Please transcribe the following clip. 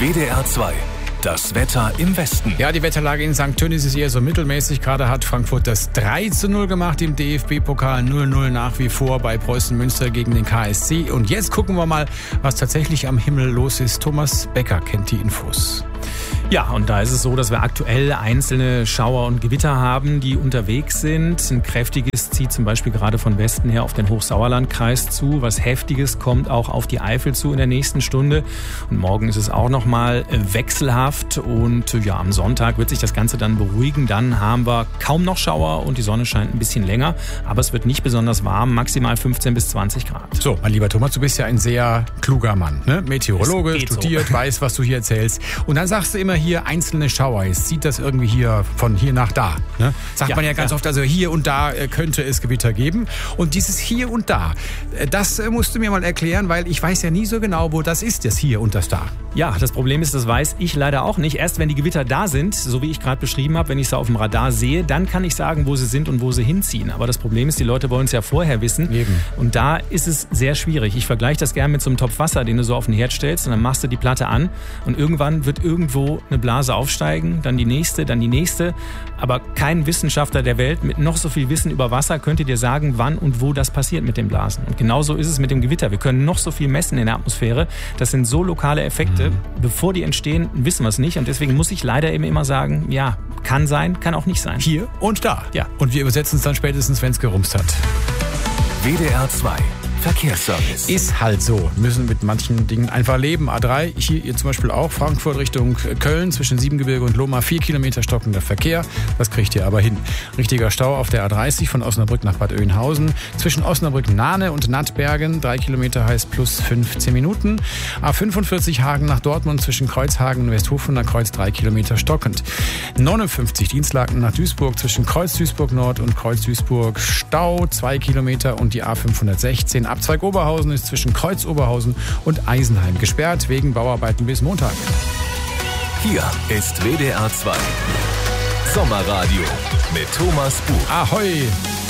WDR 2. Das Wetter im Westen. Ja, die Wetterlage in St. Tönnies ist eher so mittelmäßig. Gerade hat Frankfurt das 3:0 gemacht im DFB-Pokal. 0:0 nach wie vor bei Preußen Münster gegen den KSC. Und jetzt gucken wir mal, was tatsächlich am Himmel los ist. Thomas Becker kennt die Infos. Ja, und da ist es so, dass wir aktuell einzelne Schauer und Gewitter haben, die unterwegs sind. Ein kräftiges zieht zum Beispiel gerade von Westen her auf den Hochsauerlandkreis zu. Was Heftiges kommt auch auf die Eifel zu in der nächsten Stunde. Und morgen ist es auch nochmal wechselhaft. Und ja, am Sonntag wird sich das Ganze dann beruhigen. Dann haben wir kaum noch Schauer und die Sonne scheint ein bisschen länger. Aber es wird nicht besonders warm, maximal 15 bis 20 Grad. So, mein lieber Thomas, du bist ja ein sehr kluger Mann, ne? Meteorologe, studiert, so. Weiß, was du hier erzählst. Und dann sagst du immer hier einzelne Schauer. Jetzt zieht das irgendwie hier von hier nach da. Ne? Sagt man ja ganz oft, also hier und da könnte es Gewitter geben. Und dieses hier und da, das musst du mir mal erklären, weil ich weiß ja nie so genau, wo das ist, das hier und das da. Ja, das Problem ist, das weiß ich leider auch nicht. Erst wenn die Gewitter da sind, so wie ich gerade beschrieben habe, wenn ich sie auf dem Radar sehe, dann kann ich sagen, wo sie sind und wo sie hinziehen. Aber das Problem ist, die Leute wollen es ja vorher wissen. Eben. Und da ist es sehr schwierig. Ich vergleiche das gerne mit so einem Topf Wasser, den du so auf den Herd stellst und dann machst du die Platte an und irgendwann wird irgendwo eine Blase aufsteigen, dann die nächste, dann die nächste. Aber kein Wissenschaftler der Welt mit noch so viel Wissen über Wasser könnte dir sagen, wann und wo das passiert mit den Blasen. Und genauso ist es mit dem Gewitter. Wir können noch so viel messen in der Atmosphäre. Das sind so lokale Effekte. Bevor die entstehen, wissen wir es nicht. Und deswegen muss ich leider eben immer sagen, ja, kann sein, kann auch nicht sein. Hier und da. Ja. Und wir übersetzen es dann spätestens, wenn es gerumst hat. WDR 2. Verkehrsservice. Ist halt so. Wir müssen mit manchen Dingen einfach leben. A3, hier zum Beispiel auch. Frankfurt Richtung Köln zwischen Siebengebirge und Lohmar. 4 Kilometer stockender Verkehr. Das kriegt ihr aber hin. Richtiger Stau auf der A30 von Osnabrück nach Bad Oeynhausen. Zwischen Osnabrück-Nahne und Nattbergen. 3 Kilometer heißt plus 15 Minuten. A45 Hagen nach Dortmund zwischen Kreuzhagen und Westhofen Kreuz 3 Kilometer stockend. 59 Dienstlaken nach Duisburg zwischen Kreuz Duisburg Nord und Kreuz Duisburg Stau 2 Kilometer und die A516 Abzweig Oberhausen ist zwischen Kreuz Oberhausen und Eisenheim gesperrt wegen Bauarbeiten bis Montag. Hier ist WDR 2. Sommerradio mit Thomas Buch. Ahoi!